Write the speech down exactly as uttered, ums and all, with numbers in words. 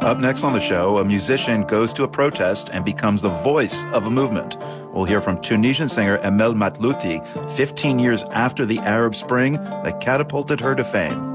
Up next on the show, a musician goes to a protest and becomes the voice of a movement. We'll hear from Tunisian singer Emel Matlouti fifteen years after the Arab Spring that catapulted her to fame.